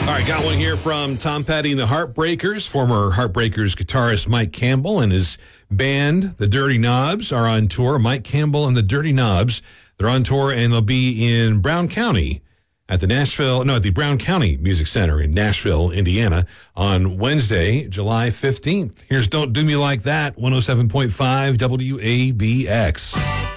All right, got one here from Tom Petty and the Heartbreakers. Former Heartbreakers guitarist Mike Campbell and his band, the Dirty Knobs, are on tour. Mike Campbell and the Dirty Knobs, they're on tour, and they'll be in Brown County at the Brown County Music Center in Nashville, Indiana, on Wednesday, July 15th. Here's Don't Do Me Like That, 107.5 WABX.